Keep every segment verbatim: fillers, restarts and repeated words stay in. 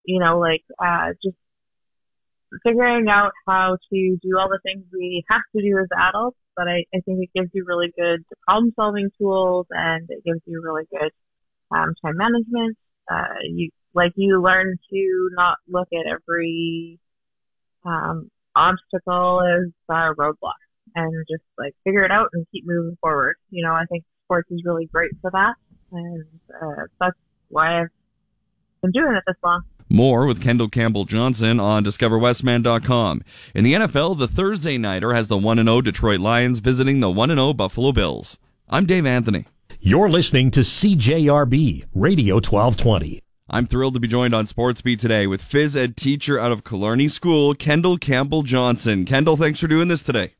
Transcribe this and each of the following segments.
you know, like uh, just figuring out how to do all the things we have to do as adults. But I, I think it gives you really good problem solving tools, and it gives you really good um, time management. Uh, you like you learn to not look at every um, obstacle as a roadblock, and just like figure it out and keep moving forward. You know, I think sports is really great for that, and uh, that's why I've been doing it this long. More with Kendall Campbell-Johnson on discover westman dot com. In the N F L, the Thursday Nighter has the one and oh Detroit Lions visiting the one and oh Buffalo Bills. I'm Dave Anthony. You're listening to C J R B Radio twelve twenty. I'm thrilled to be joined on Sports Beat today with phys ed teacher out of Killarney School, Kendall Campbell-Johnson. Kendall, thanks for doing this today.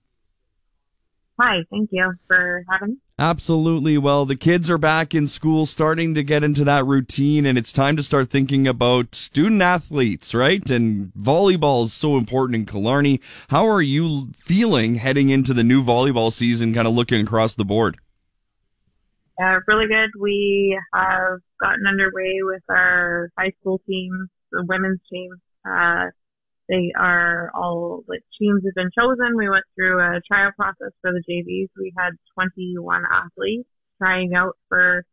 Hi, thank you for having me. Absolutely. Well, the kids are back in school, starting to get into that routine, and it's time to start thinking about student athletes, right? And volleyball is so important in Killarney. How are you feeling heading into the new volleyball season, kind of looking across the board? Uh, really good. We have gotten underway with our high school teams, the women's team. Uh, They are all, like, teams have been chosen. We went through a trial process for the J Vs. We had twenty-one athletes trying out for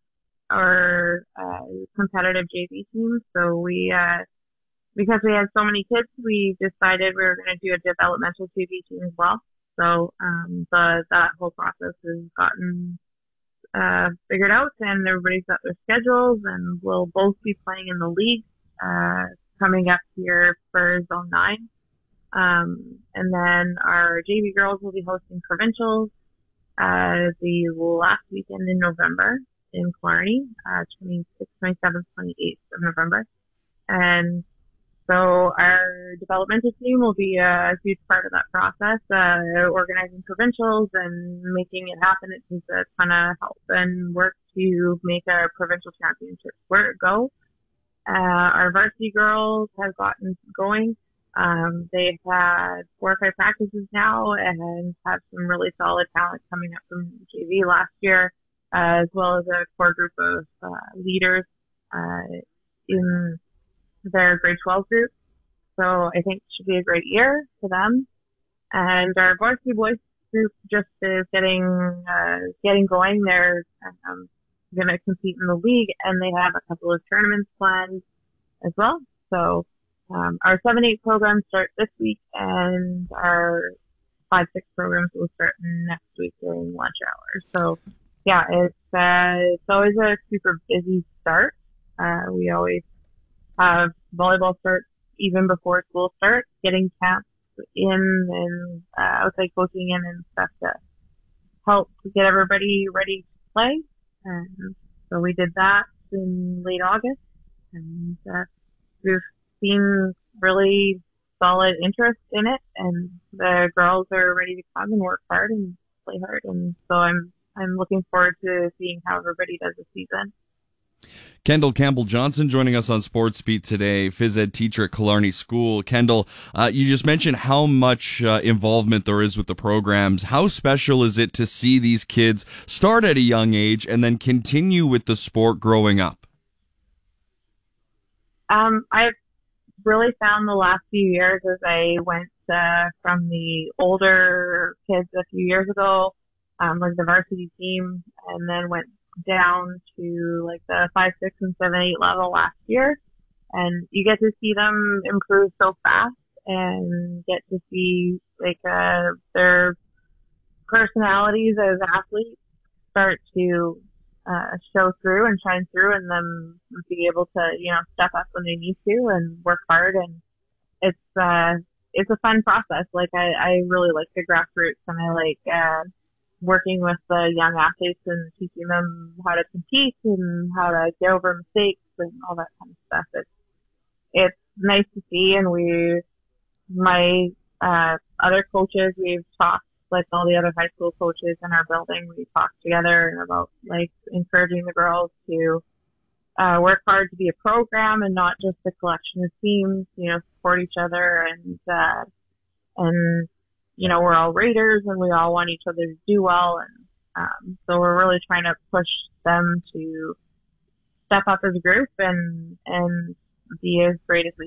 our uh, competitive J V teams. So we, uh, because we had so many kids, we decided we were going to do a developmental J V team as well. So um, the, that whole process has gotten uh, figured out, and everybody's got their schedules, and we'll both be playing in the league Uh, coming up here for Zone nine. Um, and then our J V girls will be hosting provincials uh, the last weekend in November in Killarney, uh, twenty-sixth, twenty-seventh, twenty-eighth of November. And so our developmental team will be a huge part of that process, uh, organizing provincials and making it happen. It takes a ton of help and work to make a provincial championship where it goes. Uh, our varsity girls have gotten going. Um, they've had four or five practices now and have some really solid talent coming up from J V last year, uh, as well as a core group of uh, leaders uh, in their grade twelve group. So I think it should be a great year for them. And our varsity boys group just is getting uh, getting going. They're um, going to compete in the league, and they have a couple of tournaments planned as well. So um, our seven eight programs start this week, and our five six programs will start next week during lunch hours. So yeah, it's uh, it's always a super busy start. Uh, we always have volleyball start even before school starts, getting camps in and uh, outside coaching in and stuff to help to get everybody ready to play. And so we did that in late August, and uh, we've seen really solid interest in it, and the girls are ready to come and work hard and play hard. And so I'm I'm looking forward to seeing how everybody does this season. Kendall Campbell-Johnson joining us on Sports Beat today, phys ed teacher at Killarney School. Kendall, uh, you just mentioned how much uh, involvement there is with the programs. How special is it to see these kids start at a young age and then continue with the sport growing up? Um, I've really found the last few years as I went uh, from the older kids a few years ago, um, like the varsity team, and then went down to like the five, six, and seven, eight level last year, and you get to see them improve so fast, and get to see like uh, their personalities as athletes start to uh, show through and shine through, and them be able to you know step up when they need to and work hard, and it's uh, it's a fun process. Like I, I really like the grassroots, and I like. Uh, working with the young athletes and teaching them how to compete and how to get over mistakes and all that kind of stuff. It's, it's nice to see. And we, my, uh, other coaches, we've talked, like all the other high school coaches in our building, we talked together about like encouraging the girls to, uh, work hard to be a program and not just a collection of teams, you know, support each other and, uh, and, you know, we're all Raiders and we all want each other to do well. And um, so we're really trying to push them to step up as a group and, and be as great as we